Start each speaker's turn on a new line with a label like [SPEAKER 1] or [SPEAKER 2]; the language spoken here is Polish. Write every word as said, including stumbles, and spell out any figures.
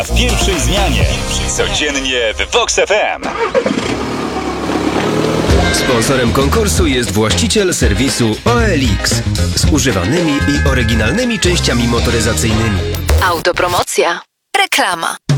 [SPEAKER 1] W pierwszej zmianie. Codziennie w Vox F M.
[SPEAKER 2] Sponsorem konkursu jest właściciel serwisu O L X z używanymi i oryginalnymi częściami motoryzacyjnymi.
[SPEAKER 3] Autopromocja. Reklama.